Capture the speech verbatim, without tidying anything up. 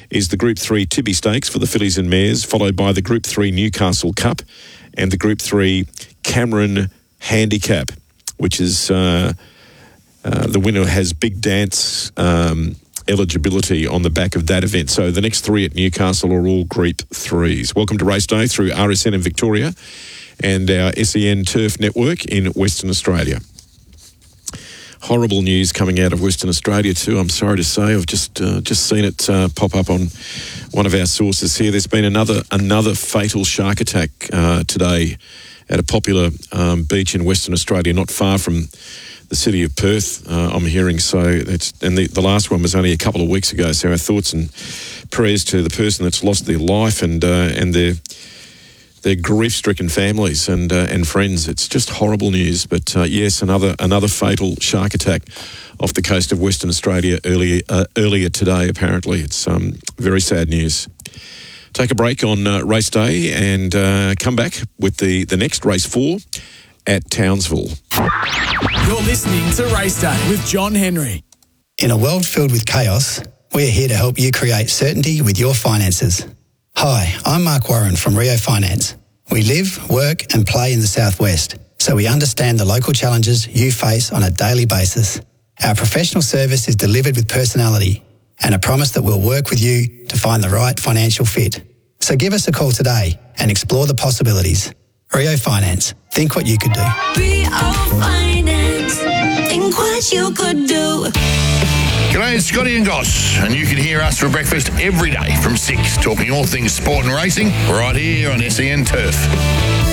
is the Group three Tibby Stakes for the fillies and mares, followed by the Group three Newcastle Cup and the Group three Cameron Handicap, which is uh, uh, the winner has big dance um, eligibility on the back of that event. So the next three at Newcastle are all Group threes. Welcome to Race Day through R S N in Victoria and our S E N Turf Network in Western Australia. Horrible news coming out of Western Australia too, I'm sorry to say. I've just uh, just seen it uh, pop up on one of our sources here. There's been another another fatal shark attack uh, today at a popular um, beach in Western Australia, not far from the city of Perth, uh, I'm hearing. So, it's, and the, the last one was only a couple of weeks ago. So our thoughts and prayers to the person that's lost their life and uh, and their their grief-stricken families and uh, and friends. It's just horrible news. But uh, yes, another another fatal shark attack off the coast of Western Australia earlier uh, earlier today. Apparently, it's um, very sad news. Take a break on uh, race day and uh, come back with the the next race four at Townsville. You're listening to Race Day with John Henry. In a world filled with chaos, we're here to help you create certainty with your finances. Hi, I'm Mark Warren from Rio Finance. We live, work and play in the Southwest, so we understand the local challenges you face on a daily basis. Our professional service is delivered with personality and a promise that we'll work with you to find the right financial fit. So give us a call today and explore the possibilities. Rio Finance. Think what you could do. Rio Finance. Think what you could do. G'day, it's Scotty and Goss, and you can hear us for breakfast every day from six, talking all things sport and racing, right here on S E N Turf.